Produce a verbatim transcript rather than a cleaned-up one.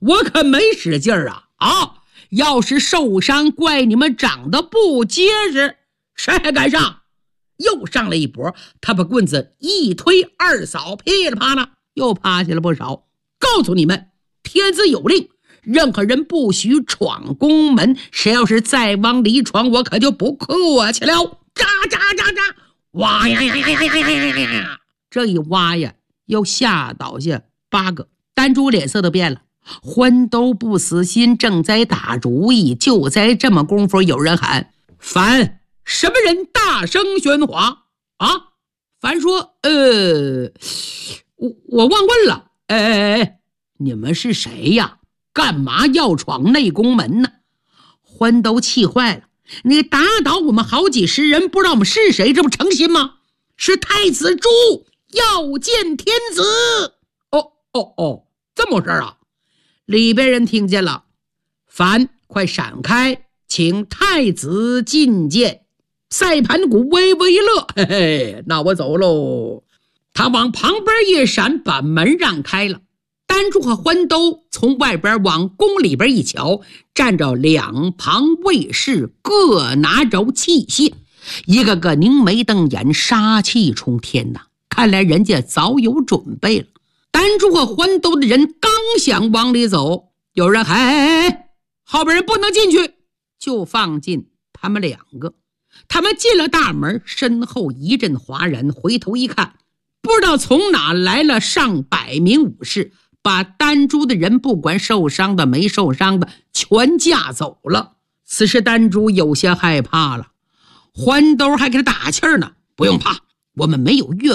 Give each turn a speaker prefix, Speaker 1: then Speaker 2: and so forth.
Speaker 1: 我可没使劲儿啊！啊，要是受伤，怪你们长得不结实，谁还敢上？又上了一波，他把棍子一推，二嫂噼里啪啦又趴下了不少。告诉你们，天子有令，任何人不许闯宫门，谁要是再往里闯，我可就不客气了。喳喳喳喳，哇呀呀呀呀呀呀呀呀呀！这一挖呀，又吓倒下八个。丹珠脸色都变了，欢都不死心，正在打主意。就在这么功夫，有人喊：樊，什么人大声喧哗啊？樊说：呃，我我忘问了。哎哎哎，你们是谁呀？干嘛要闯内宫门呢？欢都气坏了，你打倒我们好几十人，不知道我们是谁，这不成心吗？是太子朱要见天子。哦哦哦，这么回事啊？里边人听见了，樊，快闪开，请太子觐见。赛盘鼓微微一乐，嘿嘿，那我走喽。他往旁边一闪，把门让开了。丹珠和欢都从外边往宫里边一瞧，站着两旁卫士，各拿着器械，一个个凝眉瞪眼，杀气冲天呐！看来人家早有准备了。丹珠和欢都的人刚想往里走，有人喊：哎哎哎，后边人不能进去，就放进他们两个。他们进了大门，身后一阵哗然，回头一看，不知道从哪来了上百名武士，把丹珠的人不管受伤的没受伤的全架走了。此时丹珠有些害怕了，欢兜还给他打气呢，不用怕，我们没有越